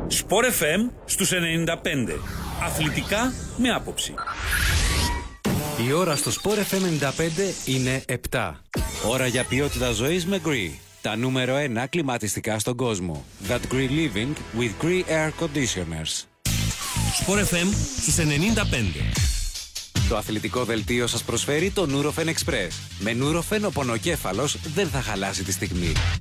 Sport FM στους 95. Αθλητικά με άποψη. Η ώρα στο Sport FM 95 είναι 7. Ώρα για ποιότητα ζωής με Gree. Τα νούμερο 1 κλιματιστικά στον κόσμο. That Gree Living with Gree Air Conditioners. Sport FM στους 95. Το αθλητικό δελτίο σας προσφέρει το Nurofen Express. Με Nurofen ο πονοκέφαλος δεν θα χαλάσει τη στιγμή.